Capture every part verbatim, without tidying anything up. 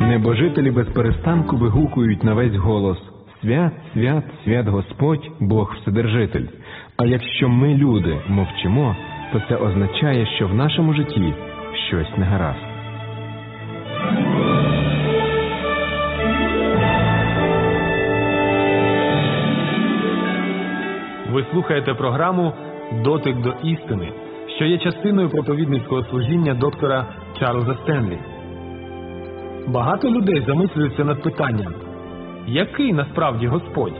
Небожителі без перестанку вигукують на весь голос: «Свят, свят, свят Господь, Бог Вседержитель». А якщо ми, люди, мовчимо, то це означає, що в нашому житті щось не гаразд. Ви слухаєте програму «Дотик до істини», що є частиною проповідницького служіння доктора Чарльза Стенлі. Багато людей замислюються над питанням: який насправді Господь?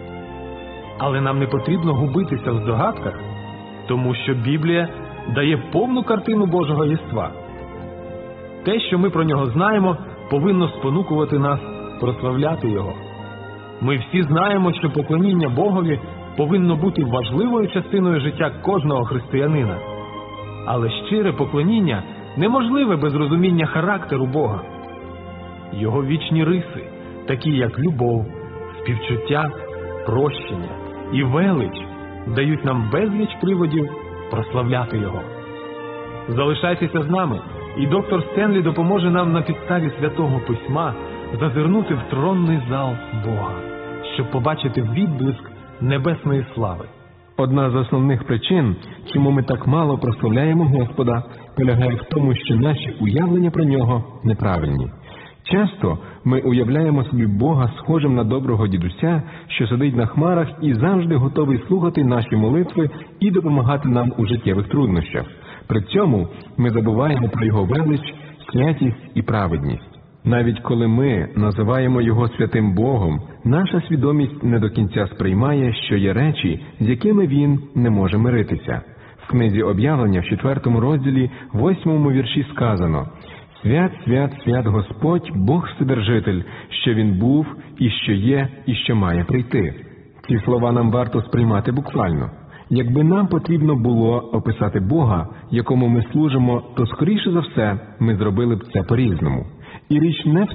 Але нам не потрібно губитися в здогадках, тому що Біблія дає повну картину Божого єства. Те, що ми про нього знаємо, повинно спонукувати нас прославляти його. Ми всі знаємо, що поклоніння Богові повинно бути важливою частиною життя кожного християнина. Але щире поклоніння неможливе без розуміння характеру Бога. Його вічні риси, такі як любов, співчуття, прощення і велич, дають нам безліч приводів прославляти його. Залишайтеся з нами, і доктор Стенлі допоможе нам на підставі Святого Письма зазирнути в тронний зал Бога, щоб побачити відблиск небесної слави. Одна з основних причин, чому ми так мало прославляємо Господа, полягає в тому, що наші уявлення про нього неправильні. Часто ми уявляємо собі Бога схожим на доброго дідуся, що сидить на хмарах і завжди готовий слухати наші молитви і допомагати нам у життєвих труднощах. При цьому ми забуваємо про його велич, святість і праведність. Навіть коли ми називаємо його святим Богом, наша свідомість не до кінця сприймає, що є речі, з якими він не може миритися. В книзі Об'явлення в четвертому розділі, восьмому вірші сказано: «Свят, свят, свят Господь, Бог Вседержитель, що Він був, і що є, і що має прийти». Ці слова нам варто сприймати буквально. Якби нам потрібно було описати Бога, якому ми служимо, то, скоріше за все, ми зробили б це по-різному. І річ не в